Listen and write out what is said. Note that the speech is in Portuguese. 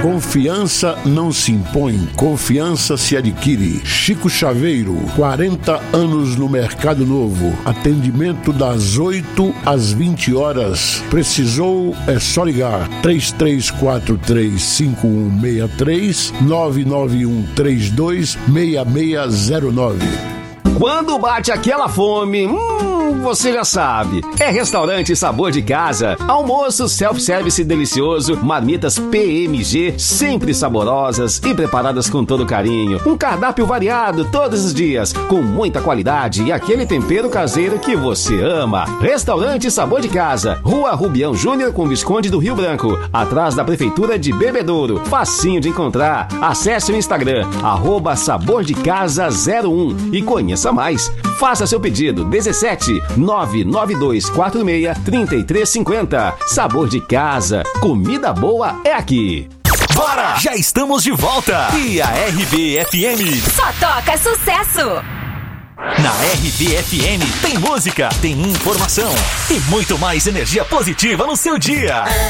Confiança não se impõe, confiança se adquire. Chico Chaveiro, 40 anos no Mercado Novo. Atendimento das 8 às 20 horas. Precisou, é só ligar. 3343-5163, 991326609. Quando bate aquela fome, você já sabe. É Restaurante Sabor de Casa. Almoço self-service delicioso, marmitas PMG, sempre saborosas e preparadas com todo carinho. Um cardápio variado todos os dias, com muita qualidade e aquele tempero caseiro que você ama. Restaurante Sabor de Casa, Rua Rubião Júnior com Visconde do Rio Branco, atrás da Prefeitura de Bebedouro. Facinho de encontrar. Acesse o Instagram, @sabordecasa01 e conheça mais. Faça seu pedido 17 99246 3350. Sabor de Casa. Comida boa é aqui. Bora! Já estamos de volta. E a RBFM só toca sucesso. Na RBFM tem música, tem informação e muito mais energia positiva no seu dia.